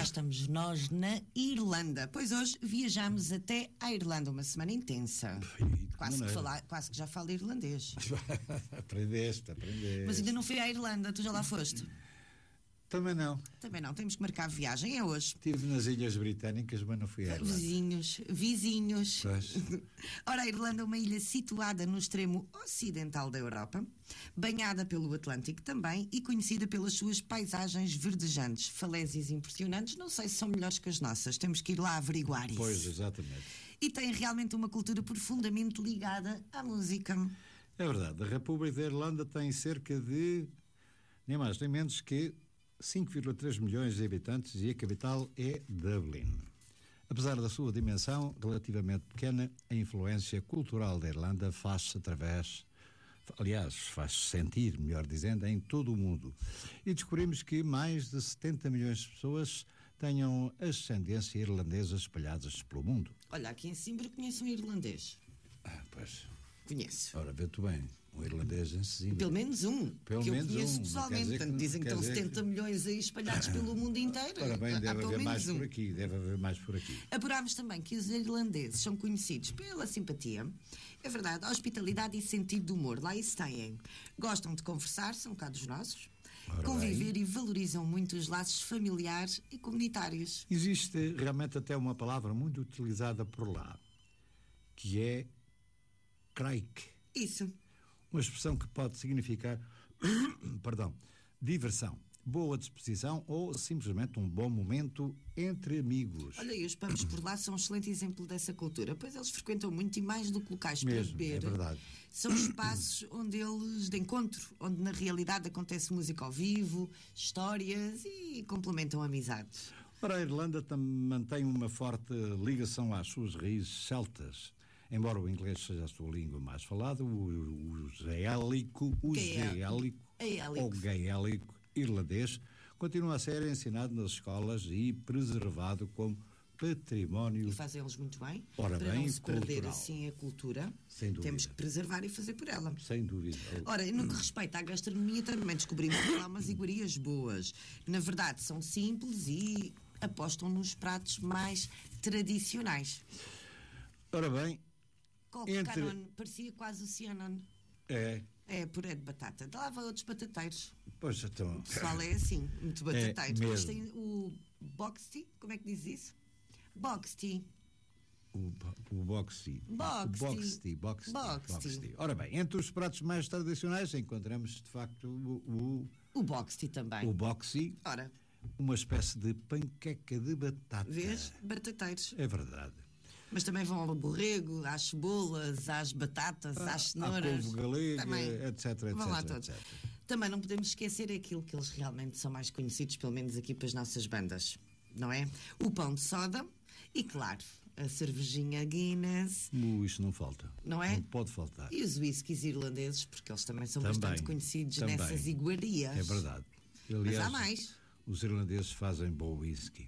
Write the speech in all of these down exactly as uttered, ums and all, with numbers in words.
cá estamos nós na Irlanda, pois hoje viajamos até à Irlanda, uma semana intensa. Quase que, falar, quase que já falo irlandês. Aprendeste, aprendeste. Mas ainda não fui à Irlanda, tu já lá foste? Também não. Também não, temos que marcar a viagem, é hoje. Estive nas Ilhas Britânicas, mas não fui à Irlanda. Vizinhos, vizinhos. Pois. Ora, a Irlanda é uma ilha situada no extremo ocidental da Europa, banhada pelo Atlântico também e conhecida pelas suas paisagens verdejantes, falésias impressionantes, não sei se são melhores que as nossas, temos que ir lá averiguar isso. Pois, exatamente. E tem realmente uma cultura profundamente ligada à música. É verdade, a República da Irlanda tem cerca de, nem mais nem menos que cinco vírgula três milhões de habitantes e a capital é Dublin. Apesar da sua dimensão relativamente pequena, a influência cultural da Irlanda faz-se através, aliás, faz-se sentir, melhor dizendo, em todo o mundo. E descobrimos que mais de setenta milhões de pessoas tenham ascendência irlandesa espalhadas pelo mundo. Olha, aqui em Simbra conheço um irlandês. Ah, pois. Conheço. Ora, vê-te bem, um irlandês em Sesimbra. Pelo menos um, pelo que menos eu conheço um. pessoalmente. Portanto, que, dizem que estão setenta que... milhões aí espalhados pelo mundo inteiro. Ora bem, deve Há, haver mais um. por aqui, deve haver mais por aqui. Apurámos também que os irlandeses são conhecidos pela simpatia, é verdade, a hospitalidade e sentido de humor. Lá isso têm. Gostam de conversar, são um bocado dos nossos, ora conviver bem. E valorizam muito os laços familiares e comunitários. Existe realmente até uma palavra muito utilizada por lá, que é craic. Isso. Uma expressão que pode significar perdão, diversão, boa disposição ou simplesmente um bom momento entre amigos. Olha, e os pubs por lá são um excelente exemplo dessa cultura, pois eles frequentam muito e mais do que locais para Mesmo, beber. É verdade. São espaços onde eles de encontro, onde na realidade acontece música ao vivo, histórias e complementam amizades. Ora, a Irlanda também mantém uma forte ligação às suas raízes celtas. Embora o inglês seja a sua língua mais falada, o, o gaélico, o gaélico, ou gaélico irlandês continua a ser ensinado nas escolas e preservado como património. E fazem eles muito bem. Ora para bem, não se cultural. perder assim a cultura, sem dúvida. Temos que preservar e fazer por ela. Sem dúvida. Ora, no que respeita à gastronomia, também descobrimos que há umas iguarias boas. Na verdade, são simples e apostam nos pratos mais tradicionais. Ora bem, Entre... Canon, parecia quase o Cianon. É. É, puré de batata. Lá vai outros batateiros. Pois então. O pessoal é assim, muito batateiro. É Depois tem o boxty, como é que diz isso? Boxty. O, o boxty. Boxty. Boxty. Boxty. Boxty. Ora bem, entre os pratos mais tradicionais encontramos de facto o. O, o boxty também. O boxty. Ora. Uma espécie de panqueca de batata. Vês? Batateiros. É verdade. Mas também vão ao borrego, às cebolas, às batatas, ah, às cenouras. À couve galega, também. etc, etc. Vão lá todos. etcétera. Também não podemos esquecer aquilo que eles realmente são mais conhecidos, pelo menos aqui para as nossas bandas, não é? O pão de soda e, claro, a cervejinha Guinness. Uh, isso não falta. Não é? Não pode faltar. E os whiskies irlandeses, porque eles também são também, bastante conhecidos também. nessas iguarias. É verdade. Aliás, mas há mais. Os irlandeses fazem bom whisky.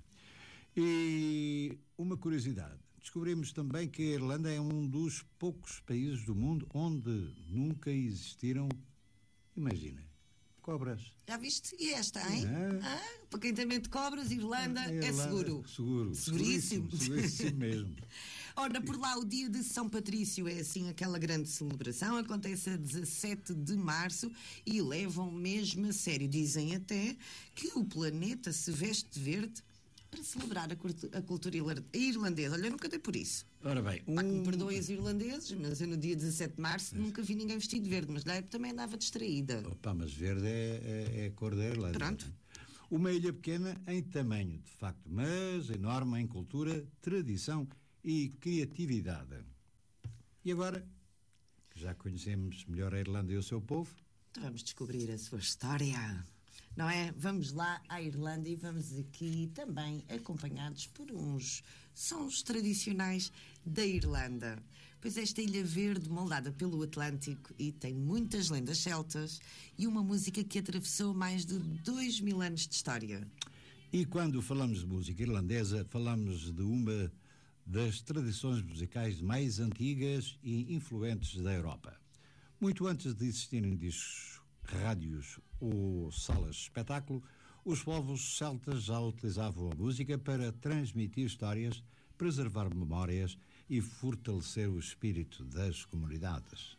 E uma curiosidade. Descobrimos também que a Irlanda é um dos poucos países do mundo onde nunca existiram, imagina, cobras. Já viste? E esta, hein? É. Ah, para quem tem medo de cobras, Irlanda, a Irlanda é seguro. Seguro. Seguríssimo. Seguríssimo, seguríssimo mesmo. Ora, por lá o dia de São Patrício é assim aquela grande celebração, acontece a dezassete de março e levam mesmo a sério. Dizem até que o planeta se veste de verde para celebrar a, cultu- a cultura irlandesa. Olha, eu nunca dei por isso. Ora bem, um... Pá, que me perdoem os irlandeses, mas eu no dia dezassete de março nunca vi ninguém vestido de verde, mas lá também andava distraída. Opa, mas verde é, é, é a cor da Irlanda. Pronto. Uma ilha pequena em tamanho, de facto, mas enorme em cultura, tradição e criatividade. E agora, que já conhecemos melhor a Irlanda e o seu povo, então vamos descobrir a sua história. Não é? Vamos lá à Irlanda e vamos aqui também acompanhados por uns sons tradicionais da Irlanda. Pois esta ilha verde moldada pelo Atlântico e tem muitas lendas celtas e uma música que atravessou mais de dois mil anos de história. E quando falamos de música irlandesa, falamos de uma das tradições musicais mais antigas e influentes da Europa. Muito antes de existirem discos, rádios ou salas de espetáculo, Os povos celtas já utilizavam a música para transmitir histórias, preservar memórias e fortalecer o espírito das comunidades.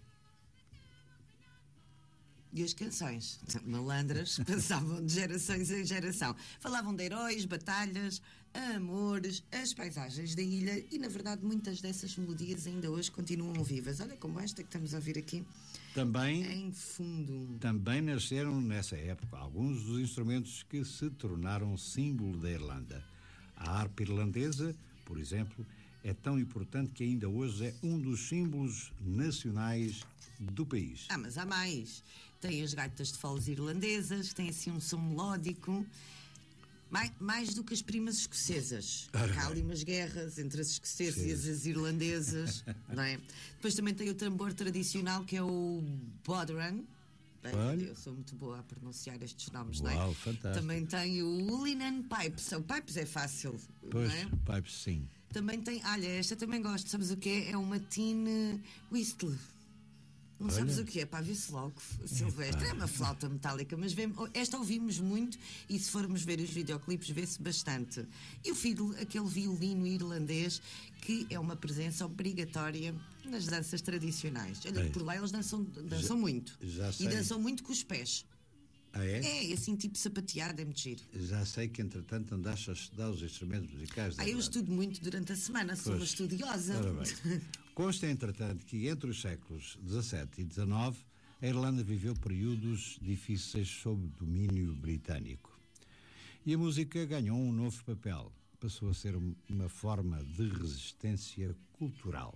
E as canções, malandras, passavam de gerações em geração. Falavam de heróis, batalhas, amores, as paisagens da ilha e, na verdade, muitas dessas melodias ainda hoje continuam vivas. Olha como esta que estamos a ouvir aqui. Também, em fundo. Também nasceram nessa época alguns dos instrumentos que se tornaram símbolo da Irlanda. A harpa irlandesa, por exemplo, é tão importante que ainda hoje é um dos símbolos nacionais do país. Ah, mas há mais. Tem as gaitas de foles irlandesas, que têm assim um som melódico. Mais, mais do que as primas escocesas. Há ali umas guerras entre as escocesas e as irlandesas, não é? Depois também tem o tambor tradicional, que é o bodhran. Bem, eu sou muito boa a pronunciar estes nomes, Uau, não é? Fantástico. Também tem o linen pipes. O pipes é fácil, pois, não é? Pipes sim. Também tem, olha, esta também gosto, sabes o que é? É uma tin whistle. Não Olha. Sabes o que é? Para ver-se logo, Silvestre. É uma flauta metálica, mas vem, esta ouvimos muito e se formos ver os videoclipes vê-se bastante. E o fiddle, aquele violino irlandês que é uma presença obrigatória nas danças tradicionais. Olha, Ei. por lá eles dançam, dançam Já- muito. já sei. E dançam muito com os pés. Ah, é? É, assim, tipo sapateado, é muito giro. Já sei que, entretanto, andaste a estudar os instrumentos musicais da Ah, eu Irlanda. estudo muito durante a semana, sou uma Pois. estudiosa. Ora bem. Consta, entretanto, que entre os séculos dezassete e dezenove, a Irlanda viveu períodos difíceis sob domínio britânico. E a música ganhou um novo papel. Passou a ser um- uma forma de resistência cultural.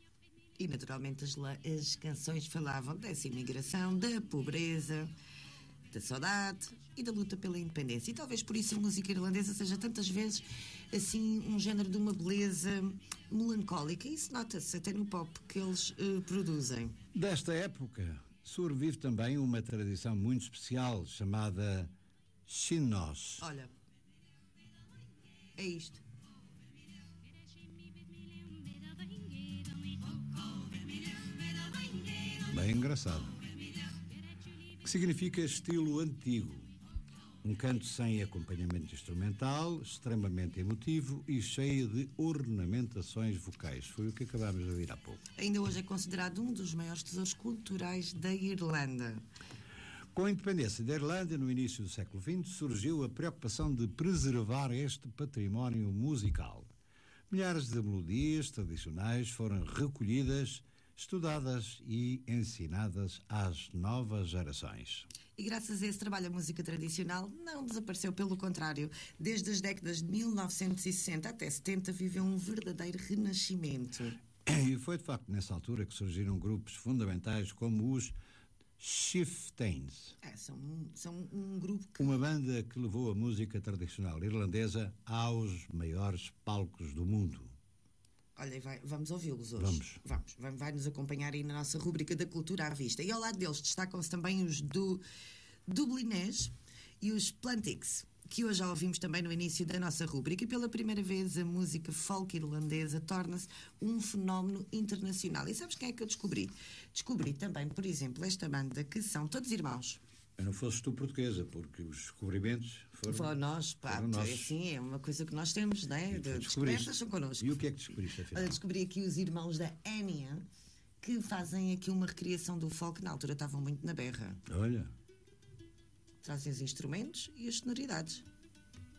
E naturalmente as, la- as canções falavam dessa imigração, da pobreza, da saudade e da luta pela independência. E talvez por isso a música irlandesa seja tantas vezes assim um género de uma beleza melancólica. Isso nota-se até no pop que eles eh, produzem. Desta época, sobrevive também uma tradição muito especial chamada Shinós. Olha, é isto. Bem engraçado. Que significa estilo antigo. Um canto sem acompanhamento instrumental, extremamente emotivo e cheio de ornamentações vocais. Foi o que acabámos de ouvir há pouco. Ainda hoje é considerado um dos maiores tesouros culturais da Irlanda. Com a independência da Irlanda, no início do século vinte, surgiu a preocupação de preservar este património musical. Milhares de melodias tradicionais foram recolhidas, estudadas e ensinadas às novas gerações. E graças a esse trabalho, a música tradicional não desapareceu, pelo contrário. Desde as décadas de mil novecentos e sessenta até setenta viveu um verdadeiro renascimento. E foi de facto nessa altura que surgiram grupos fundamentais como os Chieftains, É, são, são um grupo que... uma banda que levou a música tradicional irlandesa aos maiores palcos do mundo. Olha, e vai- vamos ouvi-los hoje. Vamos. Vamos. Vai- Vai-nos acompanhar aí na nossa rúbrica da cultura à vista. E ao lado deles destacam-se também os do Dublinés e os Plantics, que hoje já ouvimos também no início da nossa rúbrica. E pela primeira vez a música folk irlandesa torna-se um fenómeno internacional. E sabes quem é que eu descobri? Descobri também, por exemplo, esta banda que são todos irmãos. Eu não fosses tu portuguesa, porque os descobrimentos foram... Foram nós, pá, foram é nossos. assim, é uma coisa que nós temos, não é? E tu De descobriste. descobertas são connosco. E o que é que descobriste, afinal? Olha, descobri aqui os irmãos da Enya, que fazem aqui uma recriação do folk. Na altura estavam muito na berra. Olha, Trazem os instrumentos e as sonoridades.